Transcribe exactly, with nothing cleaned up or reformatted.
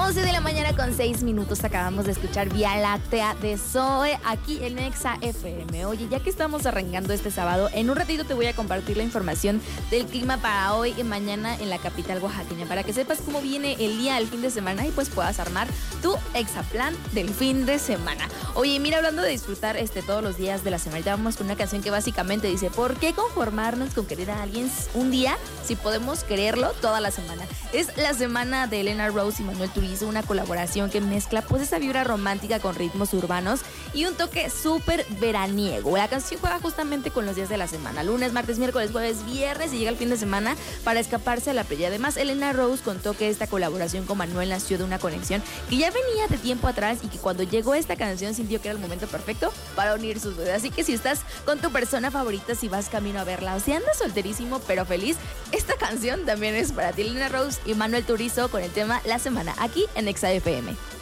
once de la mañana con seis minutos acabamos de escuchar Vía Láctea de Zoe aquí en Exa F M. Oye, ya que estamos arrancando este sábado, en un ratito te voy a compartir la información del clima para hoy y mañana en la capital oaxaqueña, para que sepas cómo viene el día, el fin de semana y pues puedas armar tu exaplan del fin de semana. Oye, mira, hablando de disfrutar este, todos los días de la semana, ya vamos con una canción que básicamente dice: ¿por qué conformarnos con querer a alguien un día si podemos quererlo toda la semana? Es la semana de Elena Rose y Manuel Turizo, una colaboración que mezcla pues esa vibra romántica con ritmos urbanos y un toque súper veraniego. La canción juega justamente con los días de la semana: lunes, martes, miércoles, jueves, viernes, y llega el fin de semana para escaparse a la playa. Además, Elena Rose contó que esta colaboración con Manuel nació de una conexión que ya venía de tiempo atrás y que cuando llegó esta canción sintió que era el momento perfecto para unir sus vidas. Así que si estás con tu persona favorita, si vas camino a verla o si andas solterísimo pero feliz, esta canción también es para ti. Elena Rose y Manuel Turizo con el tema La Semana, aquí en Exa F M.